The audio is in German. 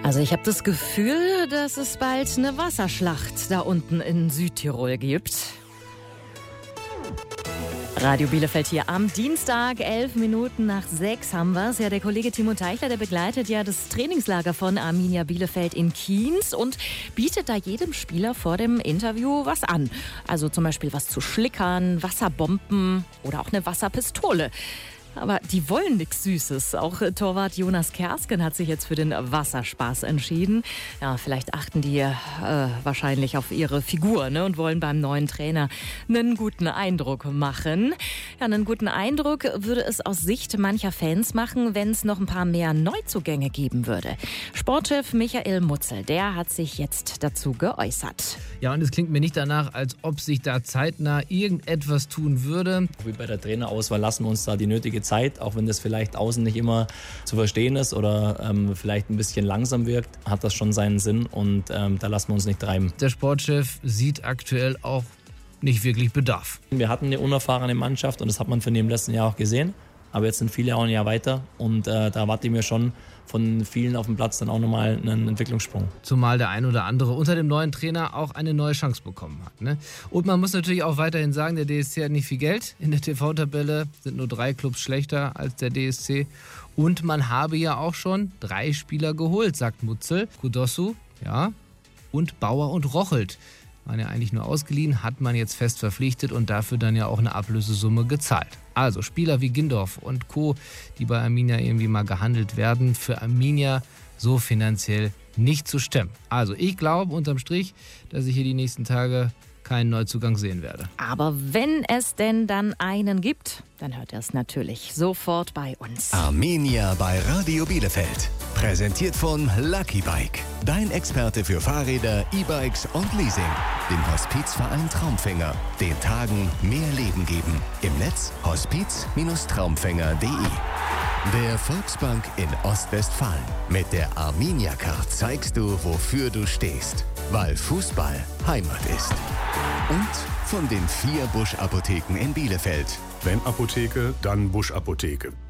Also ich habe das Gefühl, dass es bald eine Wasserschlacht da unten in Südtirol gibt. Radio Bielefeld hier am Dienstag, 6:11 haben wir es. Ja, der Kollege Timo Teichler, der begleitet ja das Trainingslager von Arminia Bielefeld in Kienz und bietet da jedem Spieler vor dem Interview was an. Also zum Beispiel was zu schlickern, Wasserbomben oder auch eine Wasserpistole. Aber die wollen nichts Süßes. Auch Torwart Jonas Kersken hat sich jetzt für den Wasserspaß entschieden. Ja, vielleicht achten die wahrscheinlich auf ihre Figur, ne, und wollen beim neuen Trainer einen guten Eindruck machen. Ja, einen guten Eindruck würde es aus Sicht mancher Fans machen, wenn es noch ein paar mehr Neuzugänge geben würde. Sportchef Michael Mutzel, der hat sich jetzt dazu geäußert. Ja, und es klingt mir nicht danach, als ob sich da zeitnah irgendetwas tun würde. Wie bei der Trainerauswahl lassen wir uns da die nötige Zeit, auch wenn das vielleicht außen nicht immer zu verstehen ist oder vielleicht ein bisschen langsam wirkt, hat das schon seinen Sinn und da lassen wir uns nicht treiben. Der Sportchef sieht aktuell auch nicht wirklich Bedarf. Wir hatten eine unerfahrene Mannschaft und das hat man von dem letzten Jahr auch gesehen. Aber jetzt sind viele auch ein Jahr weiter und da erwarte ich mir schon von vielen auf dem Platz dann auch nochmal einen Entwicklungssprung. Zumal der ein oder andere unter dem neuen Trainer auch eine neue Chance bekommen hat, ne? Und man muss natürlich auch weiterhin sagen, der DSC hat nicht viel Geld. In der TV-Tabelle sind nur 3 Clubs schlechter als der DSC. Und man habe ja auch schon 3 Spieler geholt, sagt Mutzel. Kudossu, ja, und Bauer und Rochelt. Waren ja eigentlich nur ausgeliehen, hat man jetzt fest verpflichtet und dafür dann ja auch eine Ablösesumme gezahlt. Also Spieler wie Gindorf und Co., die bei Arminia irgendwie mal gehandelt werden, für Arminia so finanziell nicht zu stemmen. Also ich glaube unterm Strich, dass ich hier die nächsten Tage keinen Neuzugang sehen werde. Aber wenn es denn dann einen gibt, dann hört er es natürlich sofort bei uns. Arminia bei Radio Bielefeld. Präsentiert von Lucky Bike. Dein Experte für Fahrräder, E-Bikes und Leasing. Dem Hospizverein Traumfänger. Den Tagen mehr Leben geben. Im Netz hospiz-traumfänger.de. Der Volksbank in Ostwestfalen. Mit der Arminia-Card zeigst du, wofür du stehst. Weil Fußball Heimat ist. Und von den 4 Busch-Apotheken in Bielefeld. Wenn Apotheke, dann Busch-Apotheke.